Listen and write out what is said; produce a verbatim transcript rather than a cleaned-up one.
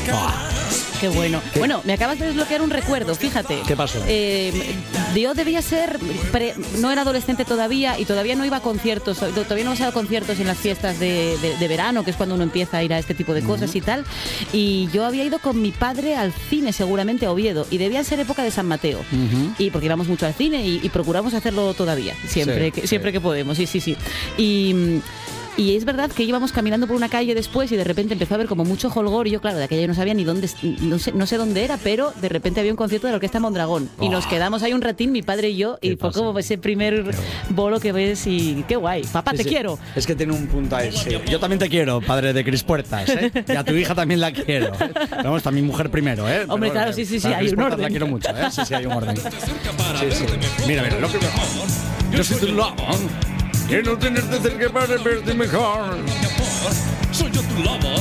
Qué bueno. Bueno, me acabas de desbloquear un recuerdo, fíjate. ¿Qué pasó? Eh, yo debía ser, pre, no era adolescente todavía y todavía no iba a conciertos, todavía no iba a conciertos en las fiestas de, de, de verano, que es cuando uno empieza a ir a este tipo de cosas uh-huh. y tal. Y yo había ido con mi padre al cine, seguramente a Oviedo, y debía ser época de San Mateo. Uh-huh. Y porque íbamos mucho al cine y, y procuramos hacerlo todavía, siempre, sí, que, siempre sí. que podemos, sí, sí, sí. Y... Y es verdad que íbamos caminando por una calle después y de repente empezó a haber como mucho holgorio. Y yo, claro, de aquella yo no sabía ni dónde, no sé, no sé dónde era, pero de repente había un concierto de la Orquesta Mondragón. Oh. Y nos quedamos ahí un ratín, mi padre y yo, y fue pasa? como ese primer bolo que ves y qué guay. Papá, te sí, quiero. Es que tiene un punto ahí. Sí. Yo también te quiero, padre de Cris Puertas, ¿eh? Y a tu hija también la quiero. Vamos, a mi mujer primero, ¿eh? Hombre, pero, claro, sí, sí, sí, hay un Puertas orden. La quiero mucho, ¿eh? Sí, sí, hay un orden. Sí, sí. Mira, mira, lo que mejor. Yo soy tu lado. Quiero tenerte cerca para verte mejor. Soy yo tu lobo.